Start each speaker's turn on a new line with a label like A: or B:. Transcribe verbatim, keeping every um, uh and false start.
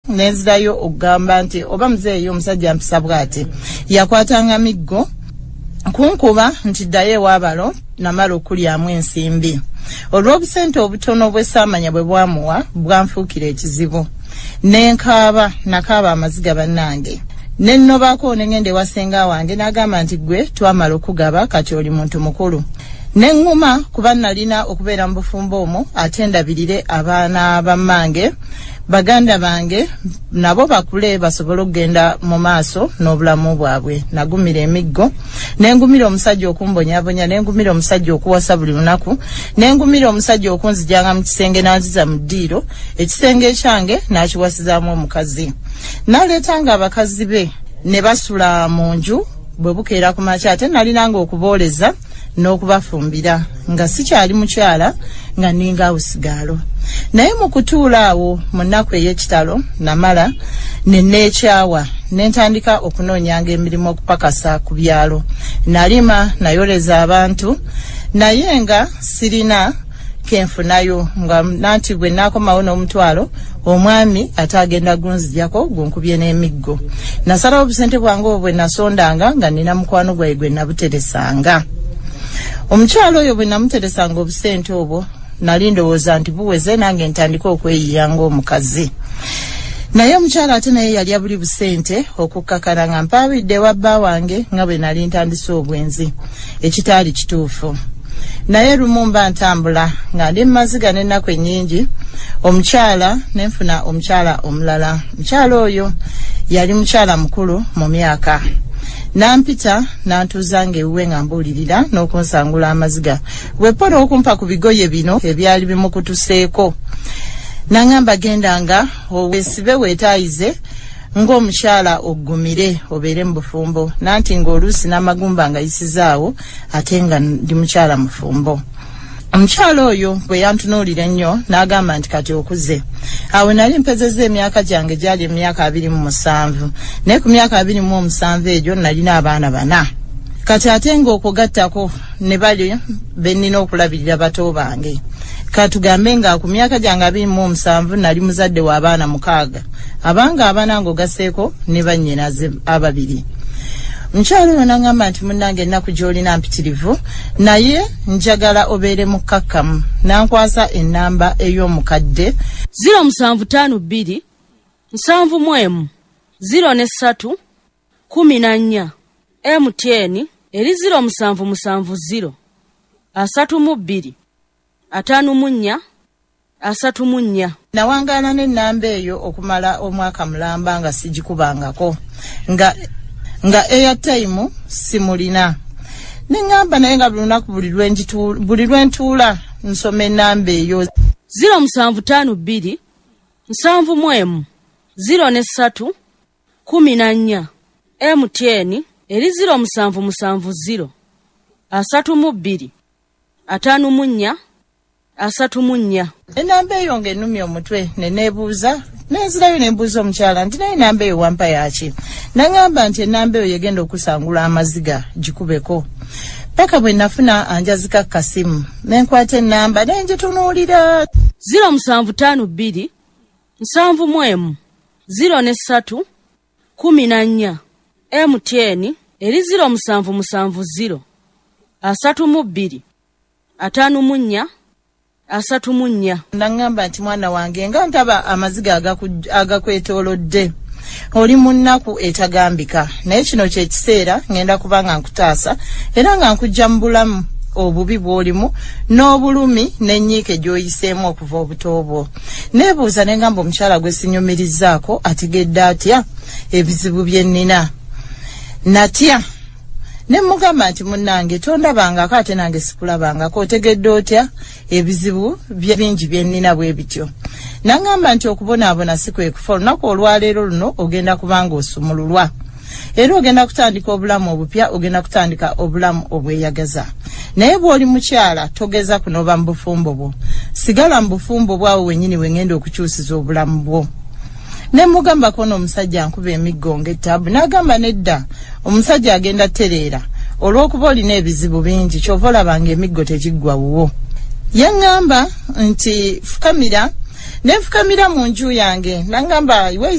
A: nenzirayo okugamba nti oba muzeeyo omusajja mpisa bw'ati yakwatanga miggo kunkuba nti ddayo ewaabalo namala okulyamu ensimbi. Olw'obusente obutono bw'essaamanya bwe bwamuwa bwanfuukira ekizibu. Nenkaaba nakaaba amaziga bannange. Nennobaako ne ngende wasenga wange n'agamba nti gwe twamala okugaba kati oli muntu mukulu. Nenguma kuba nalina okubeera mu bufumbo omwo ate ndabirire abaana bammange baganda bange nabo bakule basobole okugenda mu maaso n'obulamu bwabwe. Nagumira emiggo, nengumira omusajja okumbonyabonya, nengumira omusajja okuwasa buli lunaku, nengumira omusajja okunzijanga mu kisenge n'anziza mu ddiiro, ekisenge kyange n'akiwasizaamu omukazi. Naleetanga abakazi be ne basula mu nju bwe bukeera ku makya, ate nalinanga okubooleza n'okubafumbira nga sikyali mukyala nga ninga usigaalo. Naye mu kutuula awo mu nnaku ey'ekitalo namala ne neekyawa ne ntandika okunoonyanga emirimu okupakasa ku byalo. Nalima nayoleza abantu naye nga sirina kenfunayo nga nanti bwe naakomawo n'omutwalo omwami ate agenda gunzijako gunkubye n'emiggo. Nasalawo obusente bwange obwo bwe nasondanga nga nina mukwano gwaye gwe nabuteresanga. Omukyalo oyo bwe namuteresanga obusente obwo nali ndowooza nti buweze nange ntandika okweyiyanga omukazi. Naye omukyala ate naye yali abuli busente okukkakana nga mpaabidde wa bba wange nga bwe nali ntandise obwenzi ekitaali kituufu. Naye lumu mba ntambula nga ndi mumaziga n'ennaku ennyingi omukyala nenfuna omukyala omulala. Mukyala oyo yali mukyala mukulu mu myaka. Nampita nantuuzanga ewuwe nga mbuulirira n'okunsangula amaziga. Wepola okumpa ku bigoye bino ebyali bimukutuseeko. Nangamba gendanga owesibe weetaayize ng'omukyala oggumire obeere mu bufumbo. Nanti ng'oluusi n'amagumba nga yisizaawo ate nga ndi mukyala mufumbo. Omukyala oyo bwe yantunuulira ennyo n'agamba nti kati okuze. Awo nali mpezezza emyaka gyange gyali emyaka abiri mu musanvu. Naye ku myaka abiri mu omusanvu egyo nalina abaana bana. Kati ate ng'okugattako ne bali be nnina okulabirira bato bange. Katugambe nga ku myaka gyange abiri mu omusanvu nali muzadde w'abaana mukaaga. Abanga abana ng'ogaseeko ne bannyinaze ababiri. Mukyalo oyo n'angamba nti munnange ennaku gy'olina mpitirivu naye njagala obeere mukkakkamu. Nankwasa ennamba ey'omukadde
B: ziro musanvu ttaano bbiri nsanvu mu emu ziro ne ssatu kumi na nnya M T N eri ziro musanvu musanvu ziro asatu mu bbiri ataano mu nnya asatu mu nnya.
A: Nawangaala n'ennamba eyo okumala omwaka mulamba nga sigikubangako nga nga airtime simulina. Nengamba naye nga buli lunaku buli lwentuula nsoma ennamba eyo
B: ziro musanvu ttaano bbiri nsanvu mu emu ziro ne ssatu kumi na nnya M T N eri ziro musanvu musanvu ziro asatu mu bbiri ataano mu nnya asatu mu nnya. Ennamba
A: eyo ng'ennumya omutwe ne neebuuza nenzirayo ne mbuuza omukyala nti naye ennamba eyo wampa yaki. Nangamba nti ennamba eyo yegenda okusangula amaziga gikubeko. Paka bwe nafuna anjazika kasimu nenkwata ennamba naye ngitunuulira
B: ziro musanvu ttaano bbiri nsanvu mu emu ziro ne ssatu kumi na nnya M T N eri ziro musanvu musanvu ziro asatu mu bbiri ataano mu nnya asatu mu nnya.
A: Nangamba nti mwana wange nga ntaba amaziga agakwetoolodde oli mu nnaku etagambika naye kino kye kiseera ngenda kuba nga nkutaasa era nga nkujja mu bulamu obubi bw'olimu n'obulumi n'ennyiike gy'oyiseemu okuva obuto bwo. Neebuuza ne ngamba omukyala gwe sinyumirizaako ategedde atya ebizibu bye nnina. Natya ne mugamba nti munnange tondabangako ate nange sikulabangako otegedde otya ebizibu bingi bye nnina bwe bityo. Nangamba nti okubonaabona si kwe kufa olunaku olwaleero luno ogenda kubanga osumululwa era ogenda kutandika obulamu obupya ogenda kutandika obulamu obweyagaza. Naye bw'oli mukyala togeza kunoba mu bufumbo bwo sigala mu bufumbo bwawe wennyini wengenda okukyusiza obulamu bwo. Ne mugambako n'omusajja nkuba emiggo ng'ettabu n'agamba nedda omusajja agenda tereera olw'okuba olina ebizibu bingi kyova olabanga emiggo tegiggwa wuwo. Yaŋŋamba nti fukamira ne nfukamira mu nju yange nangamba